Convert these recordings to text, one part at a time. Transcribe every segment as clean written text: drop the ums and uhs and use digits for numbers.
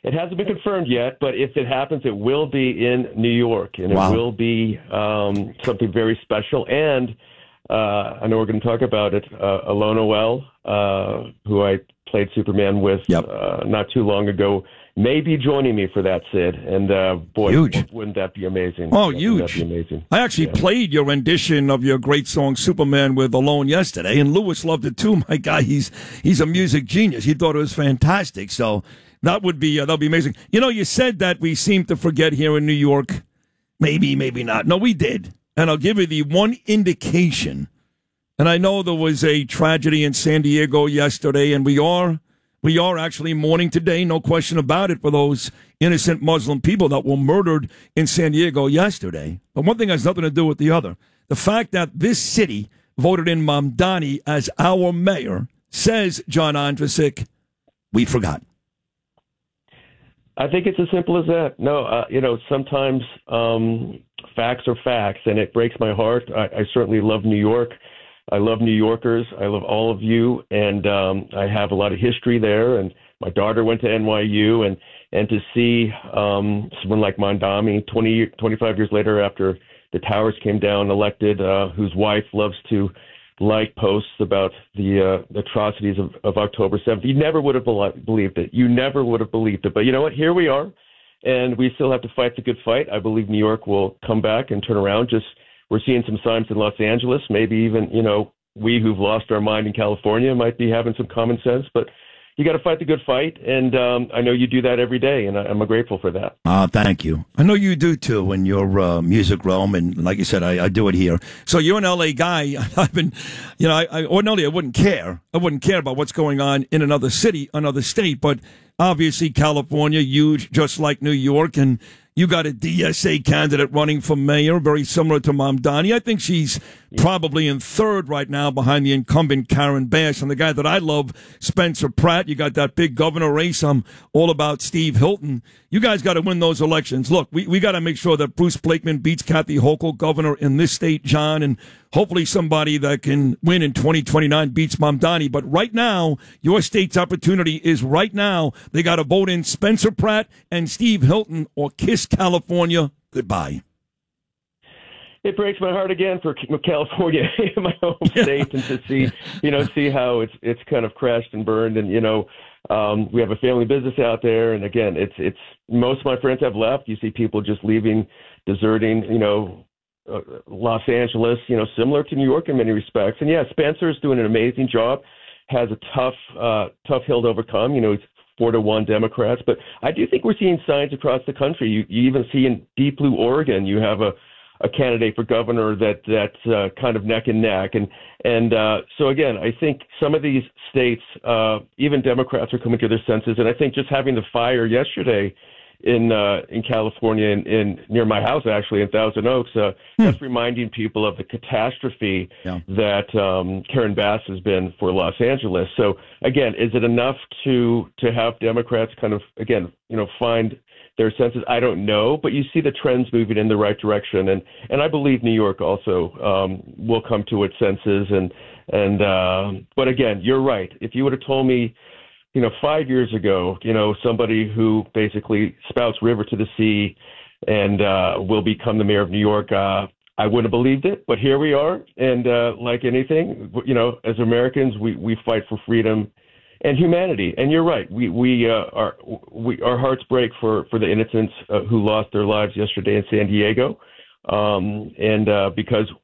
It hasn't been confirmed yet, but if it happens, it will be in New York, and Wow. it will be something very special. And I know we're going to talk about it. Alona Noel, who I played Superman with not too long ago, may be joining me for that, Sid. And boy, huge. Wouldn't that be amazing? Oh, Wouldn't huge. that be amazing? I actually played your rendition of your great song Superman with Alone yesterday, and Lewis loved it too. My guy, he's a music genius. He thought it was fantastic. So that'll be amazing. You know, you said that we seem to forget here in New York. Maybe not. No, we did. And I'll give you the one indication. And I know there was a tragedy in San Diego yesterday, and we are actually mourning today, no question about it, for those innocent Muslim people that were murdered in San Diego yesterday. But one thing has nothing to do with the other. The fact that this city voted in Mamdani as our mayor says, John Ondrasik, we forgot. I think it's as simple as that. No, sometimes facts are facts, and it breaks my heart. I certainly love New York. I love New Yorkers. I love all of you, and I have a lot of history there. And my daughter went to NYU, and to see someone like Mamdani 25 years later after the towers came down, elected, whose wife loves to like posts about the atrocities of October 7th. You never would have believed it. You never would have believed it. But you know what? Here we are, and we still have to fight the good fight. I believe New York will come back and turn around. We're seeing some signs in Los Angeles. Maybe even, we who've lost our mind in California might be having some common sense. But you got to fight the good fight, and I know you do that every day, and I'm grateful for that. Thank you. I know you do, too, in your music realm, and like you said, I do it here. So you're an L.A. guy. I've been, ordinarily I wouldn't care. I wouldn't care about what's going on in another city, another state, but obviously California, huge, just like New York, and you got a DSA candidate running for mayor, very similar to Mamdani. I think she's probably in third right now behind the incumbent Karen Bass. And the guy that I love, Spencer Pratt. You got that big governor race. I'm all about Steve Hilton. You guys got to win those elections. Look, we got to make sure that Bruce Blakeman beats Kathy Hochul, governor in this state, John, and hopefully somebody that can win in 2029 beats Mamdani. But right now, your state's opportunity is right now. They got to vote in Spencer Pratt and Steve Hilton or kiss California goodbye. It breaks my heart again for California, my home state, and to see how it's kind of crashed and burned. And we have a family business out there, and again, it's most of my friends have left. You see people just leaving, deserting. Los Angeles, similar to New York in many respects. And Spencer's doing an amazing job. Has a tough hill to overcome. He's 4-1 Democrats, but I do think we're seeing signs across the country. You even see in Deep Blue, Oregon, you have a candidate for governor that's kind of neck and neck. And so again, I think some of these states, even Democrats are coming to their senses. And I think just having the fire yesterday in California, in near my house, actually, in Thousand Oaks, that's reminding people of the catastrophe that Karen Bass has been for Los Angeles. So again, is it enough to have Democrats kind of, again, find their senses? I don't know, but you see the trends moving in the right direction, and I believe New York also will come to its senses. But again, you're right. If you would have told me, 5 years ago, somebody who basically spouts river to the sea and will become the mayor of New York, I wouldn't have believed it. But here we are, and like anything, as Americans, we fight for freedom and humanity. And you're right. Our hearts break for the innocents who lost their lives yesterday in San Diego, because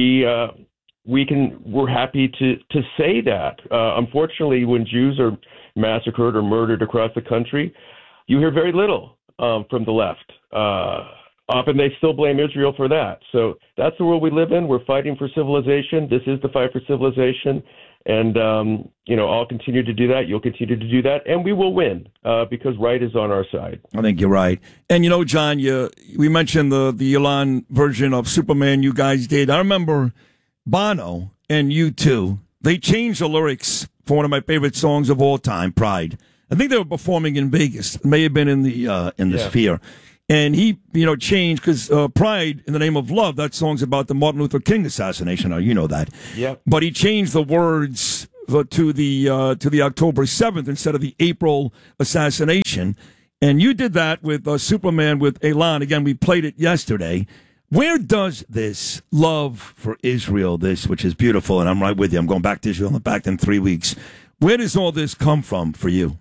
we're happy to say that. Unfortunately, when Jews are massacred or murdered across the country, you hear very little from the left. Often they still blame Israel for that. So that's the world we live in. We're fighting for civilization. This is the fight for civilization. And, I'll continue to do that. You'll continue to do that. And we will win because right is on our side. I think you're right. And, John, we mentioned the Elon version of Superman you guys did. I remember Bono and U2, they changed the lyrics for one of my favorite songs of all time, Pride. I think they were performing in Vegas. It may have been in the Sphere. And he, changed because Pride in the Name of Love, that song's about the Martin Luther King assassination. Now, you know that. Yeah. But he changed the words to the October 7th instead of the April assassination. And you did that with Superman with Elan. Again, we played it yesterday. Where does this love for Israel, this, which is beautiful, and I'm right with you, I'm going back to Israel, I'm back in 3 weeks. Where does all this come from for you?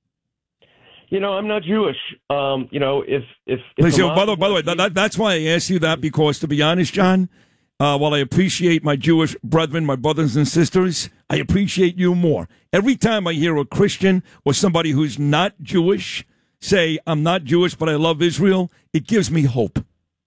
I'm not Jewish. If by the way, that's why I asked you that, because to be honest, John, while I appreciate my Jewish brethren, my brothers and sisters, I appreciate you more. Every time I hear a Christian or somebody who's not Jewish say, I'm not Jewish, but I love Israel, it gives me hope.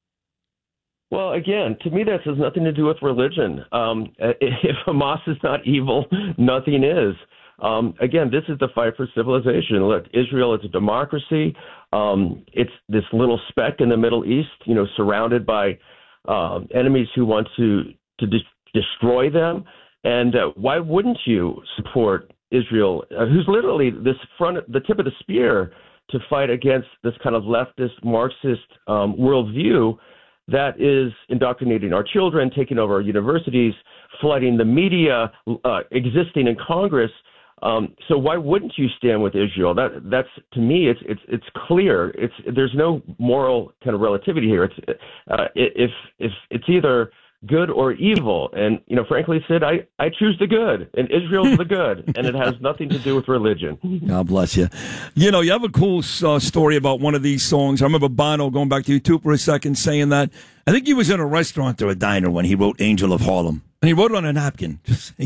Well, again, to me, that has nothing to do with religion. If Hamas is not evil, nothing is. Again, this is the fight for civilization. Look, Israel is a democracy. It's this little speck in the Middle East, surrounded by enemies who want to destroy them. And why wouldn't you support Israel, who's literally the tip of the spear to fight against this kind of leftist, Marxist worldview that is indoctrinating our children, taking over our universities, flooding the media, existing in Congress. So why wouldn't you stand with Israel? That's to me, it's clear. There's no moral kind of relativity here. If it's either good or evil, and frankly, Sid, I choose the good, and Israel's the good, and it has nothing to do with religion. God bless you. You have a cool story about one of these songs. I remember Bono, going back to you too for a second, saying that I think he was in a restaurant or a diner when he wrote "Angel of Harlem." And he wrote it on a napkin,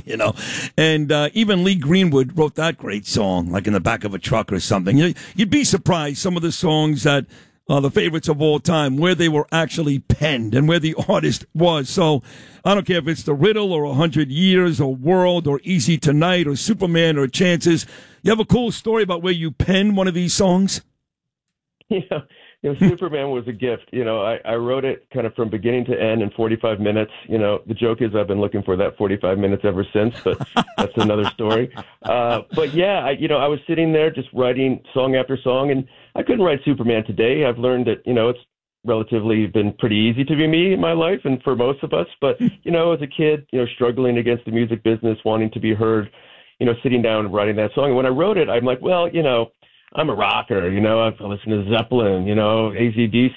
And even Lee Greenwood wrote that great song, like in the back of a truck or something. You'd be surprised some of the songs that are the favorites of all time, where they were actually penned and where the artist was. So I don't care if it's The Riddle or 100 Years or World or Easy Tonight or Superman or Chances. You have a cool story about where you penned one of these songs? Yeah. Superman was a gift. I wrote it kind of from beginning to end in 45 minutes. The joke is I've been looking for that 45 minutes ever since, but that's another story. But yeah, I was sitting there just writing song after song, and I couldn't write Superman today. I've learned that, it's relatively been pretty easy to be me in my life and for most of us. But, as a kid, struggling against the music business, wanting to be heard, sitting down and writing that song. And when I wrote it, I'm like, well, I'm a rocker, I listen to Zeppelin, AC/DC,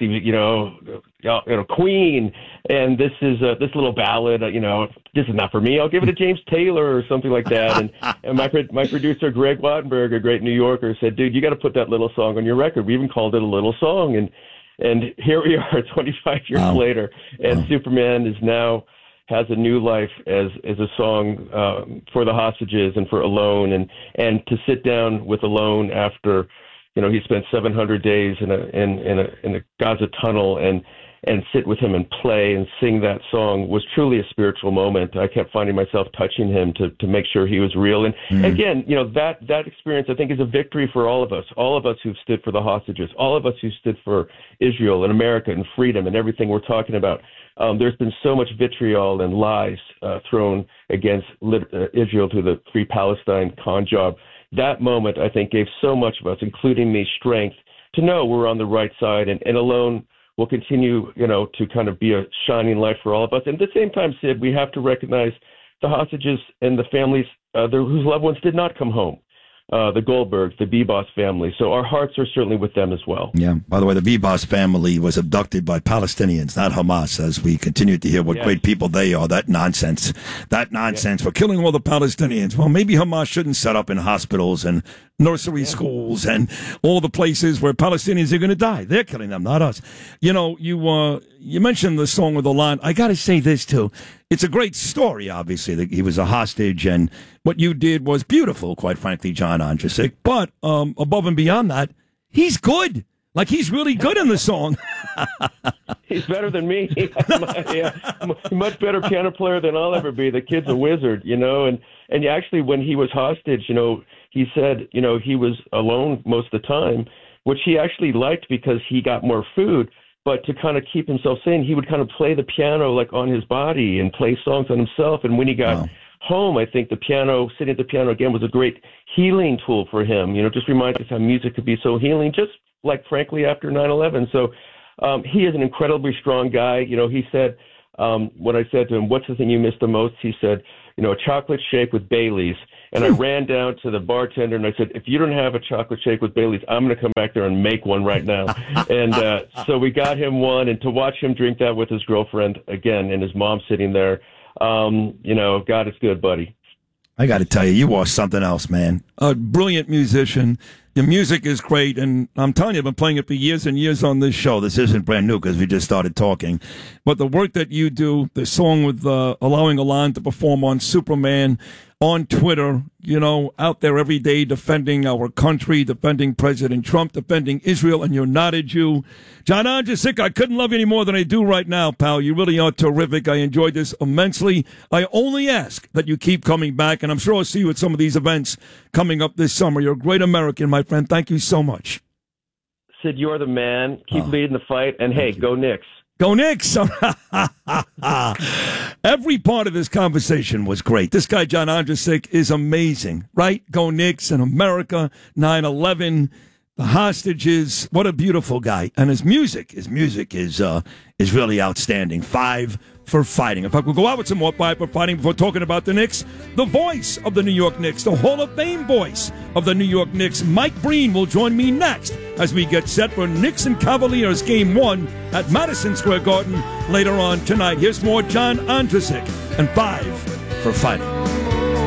Queen, and this is this little ballad, this is not for me. I'll give it to James Taylor or something like that. And my producer Greg Wattenberg, a great New Yorker, said, "Dude, you got to put that little song on your record." We even called it a little song, and here we are, 25 years later, and Superman is now has a new life as a song for the hostages and for Alone, and to sit down with Alone after he spent 700 days in a Gaza tunnel and sit with him and play and sing that song was truly a spiritual moment. I kept finding myself touching him to make sure he was real. And again, that experience I think is a victory for all of us who've stood for the hostages, all of us who stood for Israel and America and freedom and everything we're talking about. There's been so much vitriol and lies thrown against Israel through the Free Palestine con job. That moment, I think, gave so much of us, including me, strength to know we're on the right side, and Alone will continue, to kind of be a shining light for all of us. And at the same time, Sid, we have to recognize the hostages and the families whose loved ones did not come home. The Goldbergs, the Bebas family. So our hearts are certainly with them as well. Yeah. By the way, the Bebas family was abducted by Palestinians, not Hamas, as we continue to hear what great people they are. That nonsense. We're killing all the Palestinians. Well, maybe Hamas shouldn't set up in hospitals and nursery schools and all the places where Palestinians are going to die. They're killing them, not us. You mentioned the song with Alon. I got to say this, too. It's a great story, obviously, that he was a hostage, and what you did was beautiful, quite frankly, John Ondrasik. But above and beyond that, he's good. Like, he's really good in the song. He's better than me. Much better piano player than I'll ever be. The kid's a wizard, And actually, when he was hostage, he said, he was alone most of the time, which he actually liked because he got more food. But to kind of keep himself sane, he would kind of play the piano like on his body and play songs on himself. And when he got home, I think sitting at the piano again was a great healing tool for him. Just reminds us how music could be so healing, just like, frankly, after 9/11. So he is an incredibly strong guy. He said, when I said to him, "What's the thing you miss the most?" He said, "A chocolate shake with Baileys." And I ran down to the bartender and I said, if you don't have a chocolate shake with Bailey's, I'm going to come back there and make one right now. And so we got him one, and to watch him drink that with his girlfriend again and his mom sitting there, God, it's good, buddy. I got to tell you are something else, man. A brilliant musician. Your music is great, and I'm telling you, I've been playing it for years and years on this show. This isn't brand new because we just started talking. But the work that you do, the song with allowing Alon to perform on Superman, on Twitter, out there every day defending our country, defending President Trump, defending Israel, and you're not a Jew. John Ondrasik, I couldn't love you any more than I do right now, pal. You really are terrific. I enjoyed this immensely. I only ask that you keep coming back, and I'm sure I'll see you at some of these events coming up this summer. You're a great American, my friend. Thank you so much. Sid, you are the man. Keep leading the fight, and hey, go Knicks. Go Knicks! Every part of this conversation was great. This guy, John Ondrasik, is amazing, right? Go Knicks in America, 9/11, the hostages. What a beautiful guy. And his music is really outstanding. 5 for Fighting. In fact, we'll go out with some more 5 for Fighting before talking about the Knicks. The voice of the New York Knicks, the Hall of Fame voice of the New York Knicks, Mike Breen, will join me next as we get set for Knicks and Cavaliers Game 1 at Madison Square Garden later on tonight. Here's more John Ondrasik and 5 for Fighting.